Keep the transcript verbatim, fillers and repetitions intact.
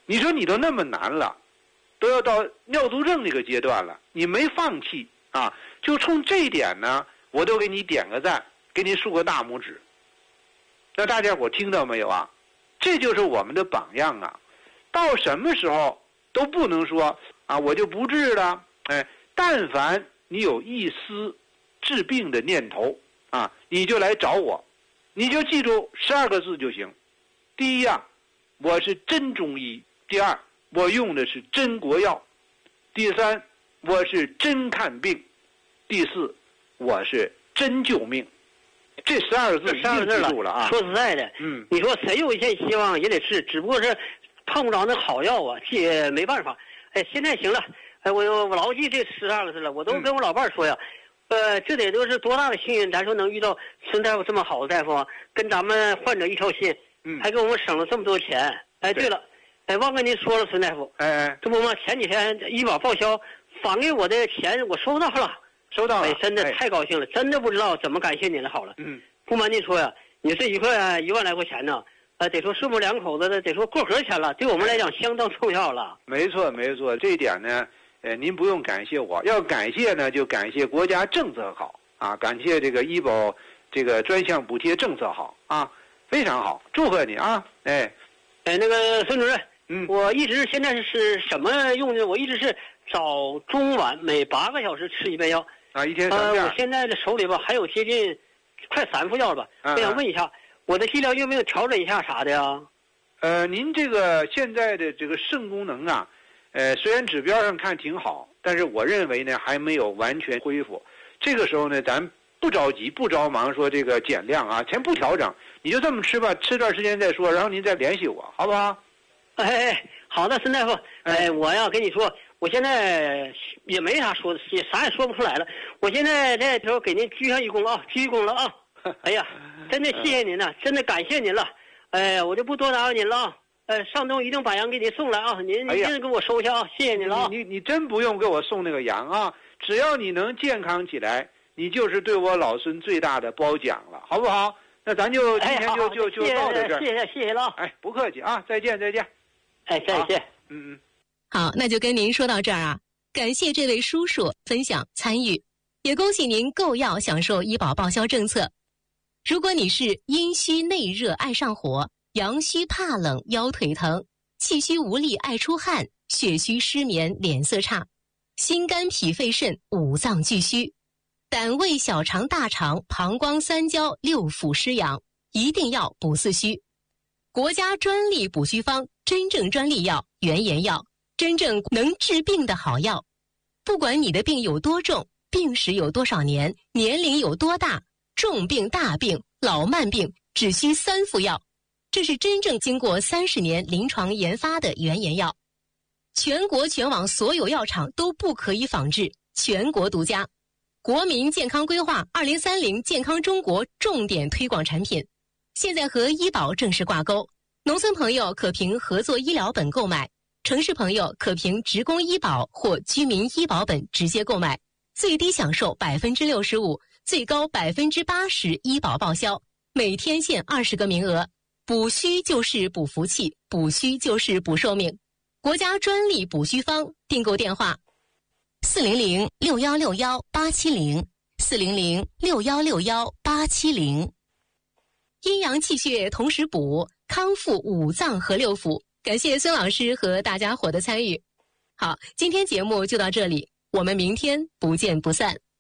你说你都那么难了，都要到尿毒症这个阶段了，你没放弃啊，就冲这一点呢，我都给你点个赞，给你竖个大拇指。那大家伙听到没有啊？这就是我们的榜样啊！到什么时候都不能说啊，我就不治了。哎，但凡你有一丝治病的念头啊，你就来找我，你就记住十二个字就行。第一啊，我是真中医；第二，我用的是真国药；第三，我是真看病；第四，我是真救命。这十二个字一定记住了啊！ 说实在的， 嗯， 你说谁有一线希望也得治，只不过是碰不着那好药啊，这也没办法。哎，现在行了，哎，我我牢记这十二个字了，我都跟我老伴儿说呀，嗯、呃，这得都是多大的幸运，咱说能遇到孙大夫这么好的大夫啊，跟咱们患者一条心， 嗯， 还给我们省了这么多钱。哎，对了，哎，忘跟您说了，孙大夫， 哎哎， 这不嘛，前几天医保报销返给我的钱我收到了。 收到了， 哎，真的太高兴了，哎、真的不知道怎么感谢您了。好了， 嗯， 不瞒您说呀，你这一块一万来块钱呢，呃，得说顺母两口子的，得说过河钱了，对我们来讲相当重要了。 没错，没错，这一点呢，呃，您不用感谢我，要感谢呢，就感谢国家政策好啊，感谢这个医保这个专项补贴政策好啊，非常好，祝贺你啊，哎， 哎，那个孙主任， 嗯， 我一直现在是什么用的？我一直是早中晚每八个小时吃一遍药。 啊，一天三遍。 呃，我现在这手里吧还有接近快三副药了吧？ 嗯、 我想问一下，我的剂量有没有调整一下啥的呀？ 呃，您这个现在的这个肾功能啊，呃，虽然指标上看挺好，但是我认为呢还没有完全恢复。这个时候呢，咱不着急，不着忙说这个减量啊，先不调整，你就这么吃吧，吃段时间再说，然后您再联系我，好不好？ 哎哎，好的，孙大夫，哎，我要跟你说。我现在也没啥说的，也啥也说不出来了。我现在在时候给您鞠上一躬啊，鞠一躬了啊！哎呀，真的谢谢您了，真的感谢您了。哎，我就不多打扰您了啊。呃，上周一定把羊给您送来啊，您您一定给我收下啊，谢谢您了啊。 你你你真不用给我送那个羊啊，只要你能健康起来，你就是对我老孙最大的褒奖了，好不好？那咱就今天就、 哎、 就就到这这儿。 谢谢谢谢了。 哎，不客气啊，再见再见。 哎，再见。 嗯嗯。 好，那就跟您说到这儿啊，感谢这位叔叔分享参与，也恭喜您购药享受医保报销政策。如果你是阴虚内热爱上火，阳虚怕冷腰腿疼，气虚无力爱出汗，血虚失眠脸色差，心肝脾肺肾五脏俱虚，胆胃小肠大肠膀胱三焦六腑失养，一定要补四虚。国家专利补虚方，真正专利药原研药，真正能治病的好药。不管你的病有多重，病史有多少年，年龄有多大，重病大病老慢病只需三副药，这是真正经过三十年临床研发的原研药，全国全网所有药厂都不可以仿制，全国独家。国民健康规划二零三零健康中国重点推广产品，现在和医保正式挂钩，农村朋友可凭合作医疗本购买，城市朋友可凭职工医保或居民医保本直接购买，最低享受百分之六十五，最高百分之八十医保报销，每天限二十个名额。补虚就是补福气，补虚就是补寿命。国家专利补虚方，订购电话：四零零六幺六幺八七零，四零零六幺六幺八七零。阴阳气血同时补，康复五脏和六腑。感谢孙老师和大家伙的参与。好，今天节目就到这里，我们明天不见不散。